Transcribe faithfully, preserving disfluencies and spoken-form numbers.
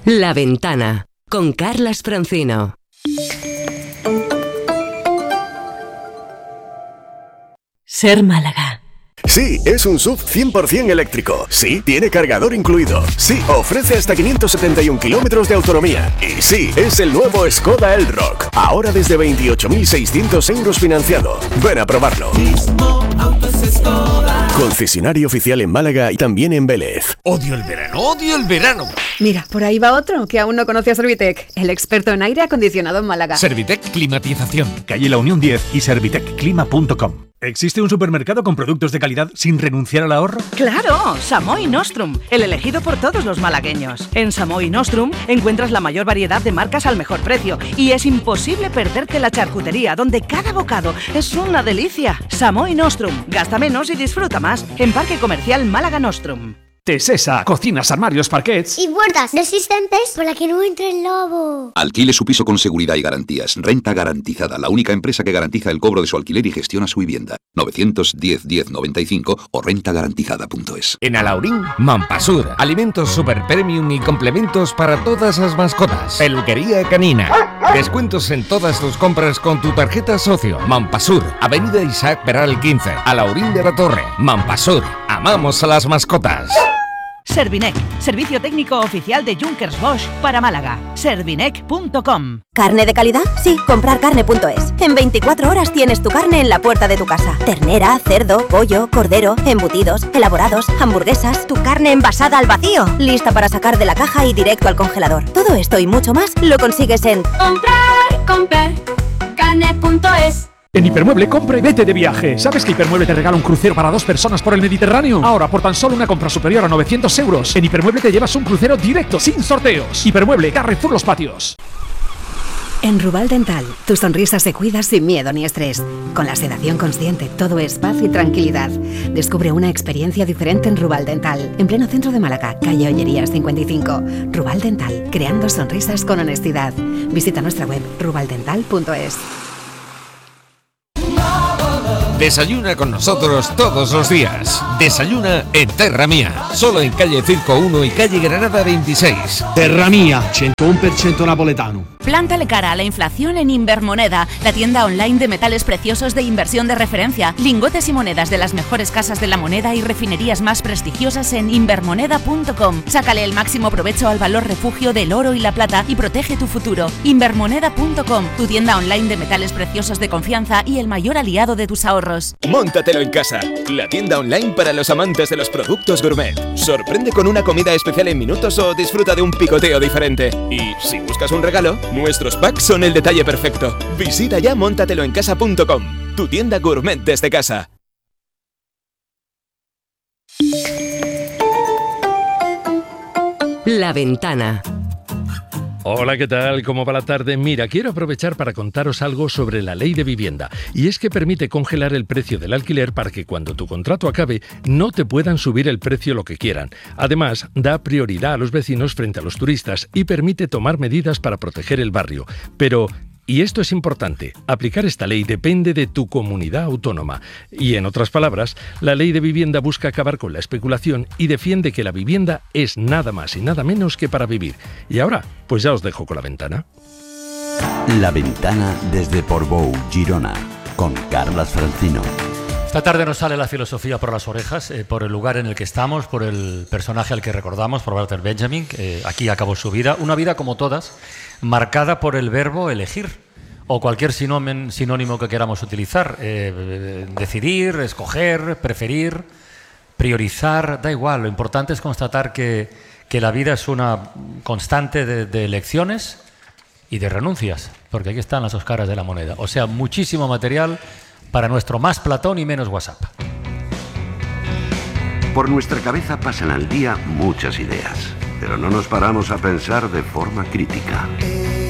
La Ventana, con Carlas Francino. Ser Málaga. Sí, es un S U V cien por ciento eléctrico. Sí, tiene cargador incluido. Sí, ofrece hasta quinientos setenta y un kilómetros de autonomía. Y sí, es el nuevo Skoda Elroq. Ahora desde veintiocho mil seiscientos euros financiado. Ven a probarlo. Concesionario oficial en Málaga y también en Vélez. Odio el verano, odio el verano. Mira, por ahí va otro que aún no conocía a Servitec, el experto en aire acondicionado en Málaga. Servitec Climatización. Calle La Unión diez y servitec clima punto com. ¿Existe un supermercado con productos de calidad sin renunciar al ahorro? ¡Claro! Samoy Nostrum, el elegido por todos los malagueños. En Samoy Nostrum encuentras la mayor variedad de marcas al mejor precio y es imposible perderte la charcutería, donde cada bocado es una delicia. Samoy Nostrum, gasta menos y disfruta más. En Parque Comercial Málaga Nostrum. Tesesa, cocinas, armarios, parquets y puertas resistentes para que no entre el lobo. Alquile su piso con seguridad y garantías. Renta Garantizada, la única empresa que garantiza el cobro de su alquiler y gestiona su vivienda. novecientos diez diez noventa y cinco o renta garantizada punto es. En Alaurín, Mampasur, alimentos super premium y complementos para todas las mascotas. Peluquería canina. Descuentos en todas tus compras con tu tarjeta socio. Mampasur, Avenida Isaac Peral quince, Alaurín de la Torre. Mampasur, amamos a las mascotas. Servinec, servicio técnico oficial de Junkers Bosch para Málaga. Servinec punto com. ¿Carne de calidad? Sí, comprar carne punto es. En veinticuatro horas tienes tu carne en la puerta de tu casa. Ternera, cerdo, pollo, cordero, embutidos, elaborados, hamburguesas, tu carne envasada al vacío, lista para sacar de la caja y directo al congelador. Todo esto y mucho más lo consigues en Comprar, comprar, carne punto es. En Hipermueble, compra y vete de viaje. ¿Sabes que Hipermueble te regala un crucero para dos personas por el Mediterráneo? Ahora, por tan solo una compra superior a novecientos euros, en Hipermueble te llevas un crucero directo, sin sorteos. Hipermueble, Carrefour Los Patios. En Rubal Dental, tu sonrisa se cuida sin miedo ni estrés. Con la sedación consciente, todo es paz y tranquilidad. Descubre una experiencia diferente en Rubal Dental, en pleno centro de Málaga, calle Ollerías cincuenta y cinco. Rubal Dental, creando sonrisas con honestidad. Visita nuestra web rubal dental punto es. Desayuna con nosotros todos los días. Desayuna en Terra Mía. Solo en calle Circo uno y calle Granada veintiséis. Terra Mía, ciento uno por ciento napoletano. Plántale cara a la inflación en Invermoneda, la tienda online de metales preciosos de inversión de referencia. Lingotes y monedas de las mejores casas de la moneda y refinerías más prestigiosas en invermoneda punto com. Sácale el máximo provecho al valor refugio del oro y la plata y protege tu futuro. Invermoneda punto com, tu tienda online de metales preciosos de confianza y el mayor aliado de tus ahorros. Móntatelo en casa, la tienda online para los amantes de los productos gourmet. Sorprende con una comida especial en minutos o disfruta de un picoteo diferente. Y si buscas un regalo, nuestros packs son el detalle perfecto. Visita ya móntatelo en casa punto com, tu tienda gourmet desde casa. La Ventana. Hola, ¿qué tal? ¿Cómo va la tarde? Mira, quiero aprovechar para contaros algo sobre la Ley de Vivienda. Y es que permite congelar el precio del alquiler para que cuando tu contrato acabe no te puedan subir el precio lo que quieran. Además, da prioridad a los vecinos frente a los turistas y permite tomar medidas para proteger el barrio. Pero... y esto es importante, aplicar esta ley depende de tu comunidad autónoma. Y en otras palabras, la Ley de Vivienda busca acabar con la especulación y defiende que la vivienda es nada más y nada menos que para vivir. Y ahora, pues ya os dejo con la ventana. La Ventana desde Portbou, Girona, con Carlas Francino. Esta tarde nos sale la filosofía por las orejas, eh, por el lugar en el que estamos, por el personaje al que recordamos, por Walter Benjamin, que eh, aquí acabó su vida. Una vida como todas, marcada por el verbo elegir, o cualquier sinónimo, sinónimo que queramos utilizar. Eh, decidir, escoger, preferir, priorizar, da igual. Lo importante es constatar que, que la vida es una constante de, de elecciones y de renuncias, porque aquí están las dos caras de la moneda. O sea, muchísimo material para nuestro más Platón y menos WhatsApp. Por nuestra cabeza pasan al día muchas ideas, pero no nos paramos a pensar de forma crítica.